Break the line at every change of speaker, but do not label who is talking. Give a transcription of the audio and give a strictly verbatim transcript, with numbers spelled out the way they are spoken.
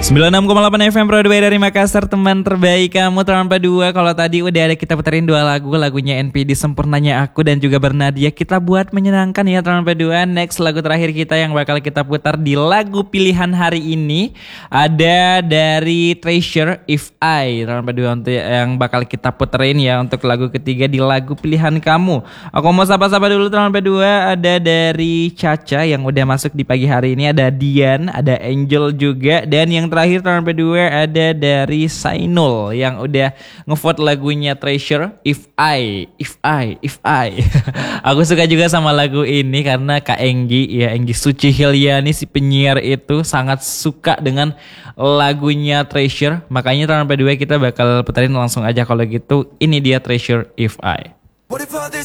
sembilan puluh enam koma delapan F M Broadway dari Makassar, teman terbaik kamu tanpa dua. Kalau tadi udah ada kita puterin dua lagu, lagunya N P D Sempurnanya Aku dan juga Bernadia, kita buat menyenangkan ya tanpa dua. Next lagu terakhir kita yang bakal kita putar di lagu pilihan hari ini ada dari Treasure If I tanpa dua, untuk yang bakal kita puterin ya untuk lagu ketiga di lagu pilihan kamu. Aku mau sapa-sapa dulu tanpa dua, ada dari Caca yang udah masuk di pagi hari ini, ada Dian, ada Angel juga, dan yang terakhir tanpa dua ada dari Sainul yang udah ngevote lagunya Treasure If I, If I, If I. Aku suka juga sama lagu ini karena Kak Enggi ya, Enggi Suci Hilyani si penyiar itu sangat suka dengan lagunya Treasure. Makanya tanpa dua kita bakal puterin langsung aja kalau gitu. Ini dia Treasure If I. What if all this